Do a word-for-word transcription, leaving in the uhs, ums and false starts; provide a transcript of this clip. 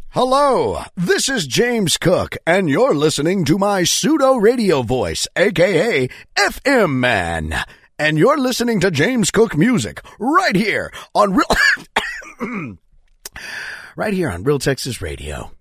Hello, this is James Cook, and you're listening to my pseudo radio voice, aka F M Man. And you're listening to James Cook Music right here on Real right here on Real Texas Radio.